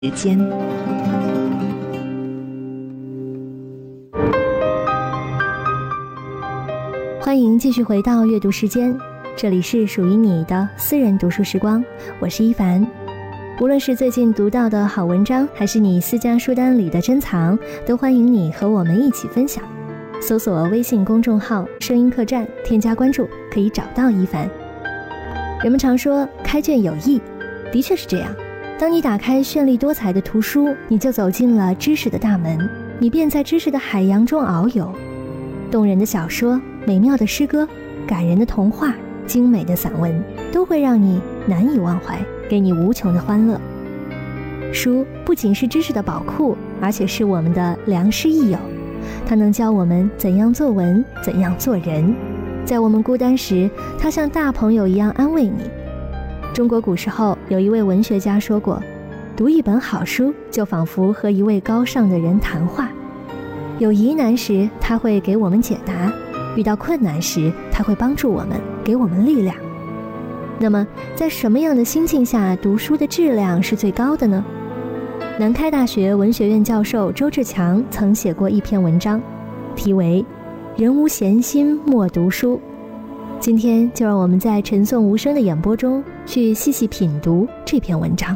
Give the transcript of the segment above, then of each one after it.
时间。欢迎继续回到阅读时间，这里是属于你的私人读书时光，我是一凡。无论是最近读到的好文章，还是你私家书单里的珍藏，都欢迎你和我们一起分享。搜索微信公众号声音客栈，添加关注，可以找到一凡。人们常说开卷有益，的确是这样。当你打开绚丽多彩的图书，你就走进了知识的大门，你便在知识的海洋中遨游。动人的小说，美妙的诗歌，感人的童话，精美的散文，都会让你难以忘怀，给你无穷的欢乐。书不仅是知识的宝库，而且是我们的良师益友，它能教我们怎样作文，怎样做人。在我们孤单时，它像大朋友一样安慰你。中国古时候有一位文学家说过，读一本好书就仿佛和一位高尚的人谈话。有疑难时，他会给我们解答；遇到困难时，他会帮助我们，给我们力量。那么在什么样的心境下读书的质量是最高的呢？南开大学文学院教授周志强曾写过一篇文章，题为《人无闲心莫读书》。今天就让我们在陈颂无声的演播中去细细品读这篇文章。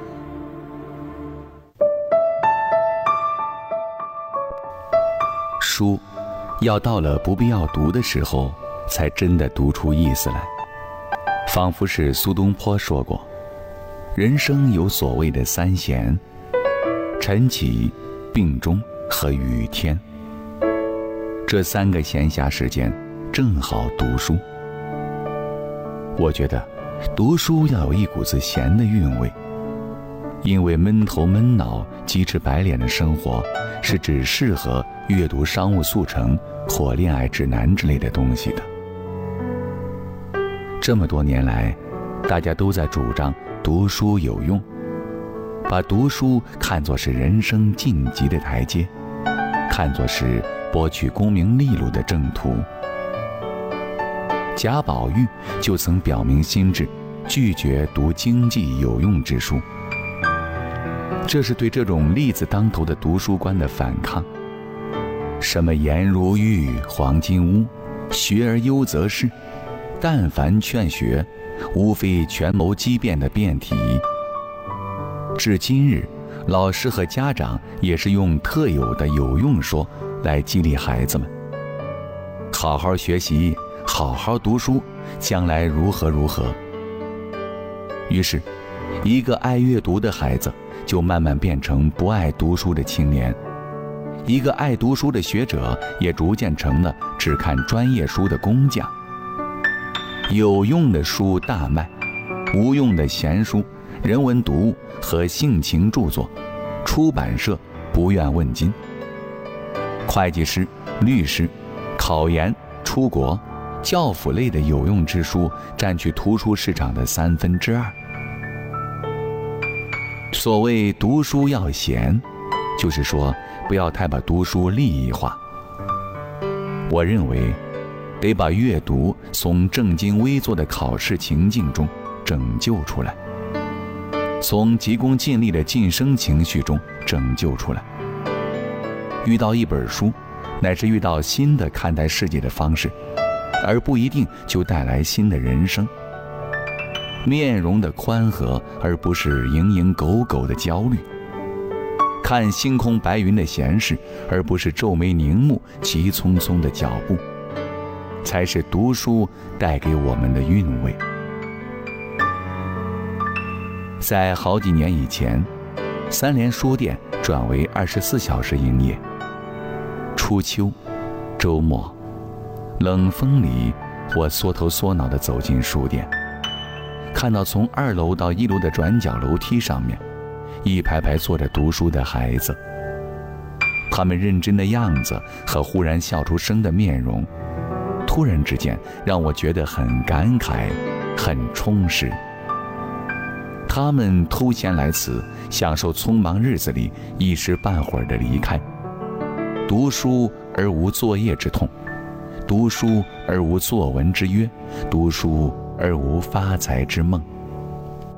书要到了不必要读的时候，才真的读出意思来。仿佛是苏东坡说过，人生有所谓的三闲：晨起、病终和雨天。这3个闲暇时间正好读书。我觉得读书要有一股子闲的韵味，因为闷头闷脑、鸡翅白脸的生活是只适合阅读商务速成或恋爱指南之类的东西的。这么多年来，大家都在主张读书有用，把读书看作是人生晋级的台阶，看作是博取功名利禄的正途。贾宝玉就曾表明心志，拒绝读经济有用之书。这是对这种利字当头的读书观的反抗。什么颜如玉、黄金屋，学而优则仕，但凡劝学，无非权谋机变的辩题。至今日，老师和家长也是用特有的有用说来激励孩子们，好好学习，好好读书，将来如何如何。于是一个爱阅读的孩子就慢慢变成不爱读书的青年，一个爱读书的学者也逐渐成了只看专业书的工匠。有用的书大卖，无用的闲书、人文读物和性情著作，出版社不愿问津。会计师、律师、考研、出国、教辅类的有用之书占据图书市场的2/3。所谓读书要闲，就是说不要太把读书利益化。我认为得把阅读从正襟危坐的考试情境中拯救出来，从急功近利的晋升情绪中拯救出来。遇到一本书，乃是遇到新的看待世界的方式，而不一定就带来新的人生。面容的宽和，而不是蝇营狗苟的焦虑。看星空白云的闲适，而不是皱眉凝目、急匆匆的脚步，才是读书带给我们的韵味。在好几年以前，三联书店转为24小时营业。初秋、周末、冷风里，我缩头缩脑地走进书店，看到从2楼到1楼的转角楼梯上面，一排排坐着读书的孩子，他们认真的样子和忽然笑出声的面容，突然之间让我觉得很感慨，很充实。他们偷闲来此，享受匆忙日子里一时半会儿的离开，读书而无作业之痛，读书而无作文之约，读书而无发财之梦。